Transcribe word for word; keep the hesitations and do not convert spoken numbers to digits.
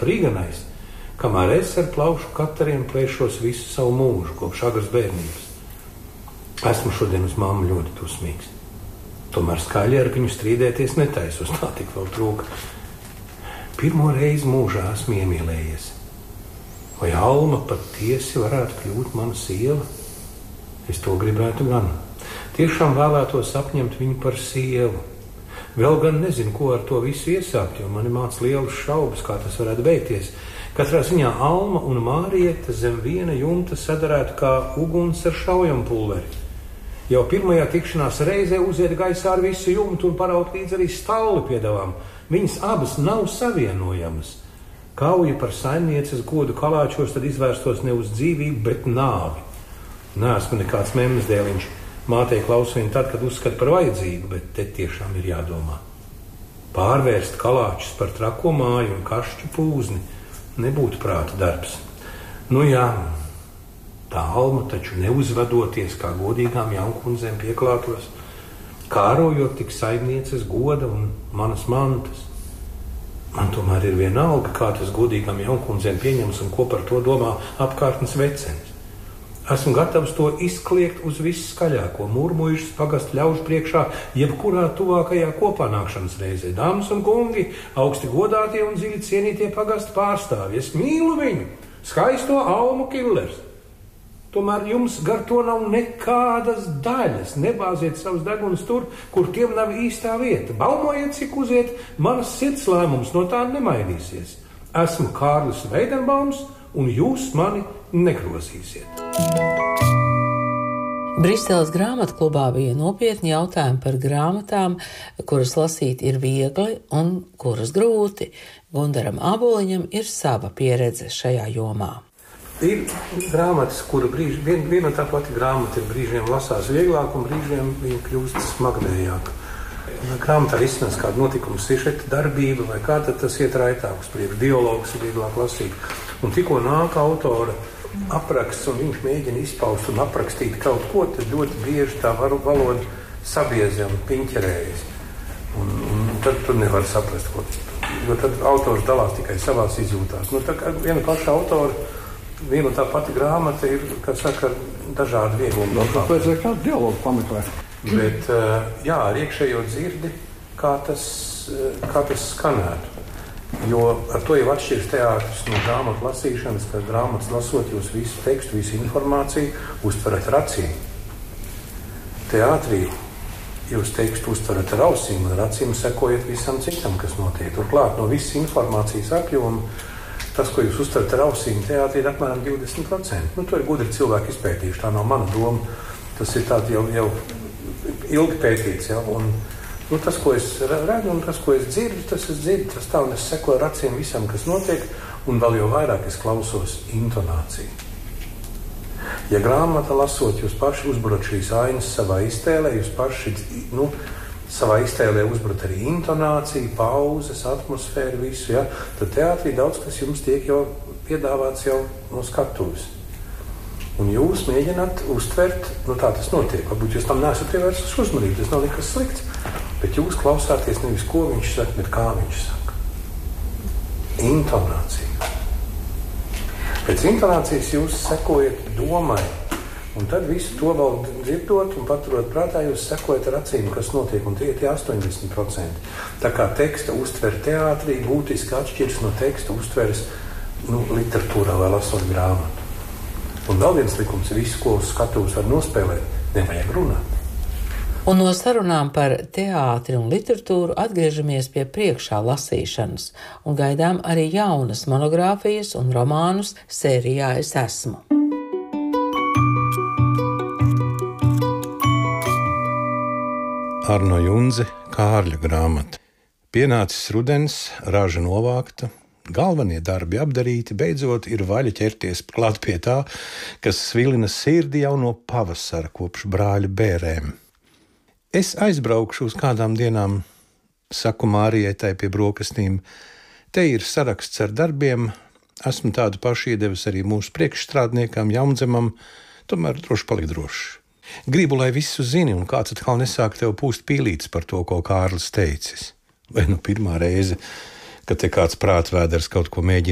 sprīganais, kamēr es ar plaušu katariem plēšos visu savu mūžu, kopš agras bērnības. Esmu šodien uz mammu ļoti dusmīgs. Tomēr skaļi ar viņu strīdēties netaisos, tā tik vēl trūka. Pirmo reizi mūžā esmu iemīlējies. Vai Alma patiesi varētu kļūt mana sieva? Es to gribētu gan. Tiešām vēlētos apņemt viņu par sievu. Vēl gan nezinu, ko ar to visu iesākt, jo mani māc lielas šaubas, kā tas varētu beigties. Katrā ziņā Alma un Mārieta zem viena jumta sadarētu kā uguns ar šaujampulveri. Jau pirmajā tikšanās reizē uziet gaisā ar visu jumtu un paraut līdz arī stalli piedavām. Viņas abas nav savienojamas. Kauja par saimnieces godu kalāčos tad izvērstos ne uz dzīvību, bet nāvi. Neesmu nekāds memmes dēliņš. Mātei klausu vien tad, kad uzskata par vajadzīgu, bet te tiešām ir jādomā. Pārvērst kalāčus par trako māju un kašķu pūzni nebūtu prāta darbs. Nu jā, tā Alma taču neuzvedoties kā godīgām jaunkundzēm pieklātos, kārojot tik saimnieces goda un manas mantas. Man tomēr ir vienalga, kā tas godīgām jaunkundzēm pieņems un ko par to domā apkārtnes vecenis. Esmu gatavs to izkliegt uz visskaļāko, murmujušas pagastu ļaužu priekšā, jebkurā tuvākajā kopānākšanas reizē. Dāmas un kungi, augsti godātie un dziļi cienītie pagastu pārstāvji, es mīlu viņu, skaisto Almu Killers. Tomēr jums gar to nav nekādas daļas. Nebāziet savus deguns tur, kur tiem nav īstā vieta. Baumojiet, cik uziet, manas sirds lēmums no tā nemainīsies. Esmu Kārlis Veidenbaums, un jūs mani negrozīsiet. Briseles grāmatklubā bija nopietni jautājumi par grāmatām, kuras lasīt ir viegli un kuras grūti. Gundaram Āboliņam ir sava pieredze šajā jomā. Ir grāmatas, kura brīži, vien, viena tā pati grāmata ir brīžiem lasās vieglāk un brīžiem viņa kļūst smagnējāk. Grāmatā risinās kāda notikuma sižeta darbība vai kā tad tas iet raitāk uz priekšu, dialogus ir vieglāk lasīt. Un tikko nāk autora apraksts un viņš mēģina izpaust un aprakstīt kaut ko, tad ļoti bieži tā valoda sabiezē un piņķerējas. Un, un tad tu nevar saprast, ko. Jo tad autors dalās tikai savās izjūtās. Nu, tā kā viena paša autora, viena tā pati grāmata ir, kā saka, dažādi vieglumi. Tāpēc ir kādu dialogu pameklēt. Bet, jā, ar iekšējo dzirdi, kā tas, kā tas skanētu. Jo ar to jau atšķiras teātris no grāmatu lasīšanas, ka grāmatas lasot jūs visu tekstu, visu informāciju uztverat ar acīm. Teātrī jūs tekstu uztverat ar ausīm un ar acīm sekojat visam citam, kas notiek. Turklāt no visas informācijas apjoma, tas, ko jūs uztverat ar ausīm, teātrī ir apmēram divdesmit procenti. Nu, to ir gudri cilvēki izpētījuši, tā nav mana doma. Tas ir tādi jau, jau ilgi pētīts, ja, un nu, tas, ko es redzu un tas, ko es dzirdu, tas es dzirdu, tas tā, un es sekoju ar acīm visam, kas notiek, un vēl jau vairāk es klausos intonāciju. Ja grāmata lasot, jūs paši uzbrot šīs ainas savā iztēlē, jūs paši, nu, savā iztēlē uzbrot arī intonāciju, pauzes, atmosfēru, visu, ja, tad teātrī daudz, kas jums tiek jau piedāvāts jau no skatuves. Un jūs mēģināt uztvert, nu tā tas notiek. Varbūt jūs tam neesat pievērsus uzmanību, tas nav nekas slikts, bet jūs klausāties nevis, ko viņš saka, bet kā viņš saka. Intonācija. Pēc intonācijas jūs sekojat domai, un tad visu to vēl dzirdot un paturot prātā, jūs sekojat ar acīm, kas notiek, un tie ir astoņdesmit procenti. Tā kā teksta uztver teātrī būtiski atšķiras no teksta uztveres, nu, literatūrā vai lasot grāmatu. Un vēl viens likums ir visu, ko uz skatuves var nospēlēt, nevajag runāt. Un no sarunām par teātri un literatūru atgriežamies pie priekšā lasīšanas un gaidām arī jaunas monogrāfijas un romānus sērijā Es esmu. Arno Junze, Kārļa grāmata. Pienācis rudens, raža novākta. Galvenie darbi apdarīti, beidzot ir vaļa ķerties klāt pie tā, kas svilina sirdi jau no pavasara kopš brāļa bērēm. Es aizbraukšu uz kādām dienām, saku Mārijai pie brokastīm. Te ir saraksts ar darbiem, esmu tādu pašu iedevis arī mūsu priekšstrādniekam Jaundzemam, tomēr droši palikt droši. Gribu, lai visu zini, un kāds atkal nesāk tev pūst pīlītes par to, ko Kārlis teicis. Vai nu pirmā reize, kad te kāds prātvēders kaut ko mēģina